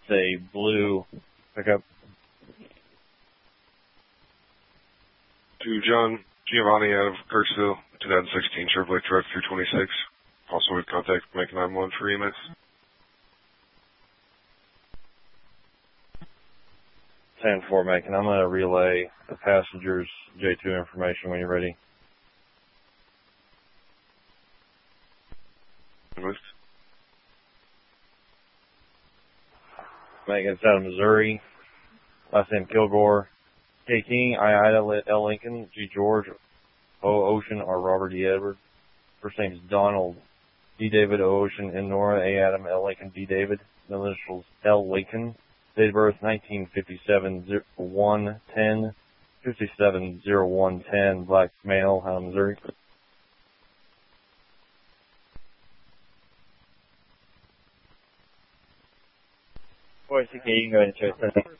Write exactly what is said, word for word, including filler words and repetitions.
a blue pickup. To John Giovanni out of Kirksville, twenty sixteen Chevrolet Truck three twenty-six. Also with contact Macon nine one for E M S. ten four Macon, I'm going to relay the passenger's J two information when you're ready. Macon, it's out of Missouri. Last name Kilgore. K. King, I. Ida, L. Lincoln, G. George, O. Ocean, or Robert D. Edward. First name is Donald. D. David, O. Ocean, N. Nora, A. Adam, L. Lincoln, D. David. Initials L. Lincoln. Date of birth nineteen fifty-seven, one ten, fifty-seven, oh one ten, black male, out of Missouri. four six eight, you can go ahead and choose.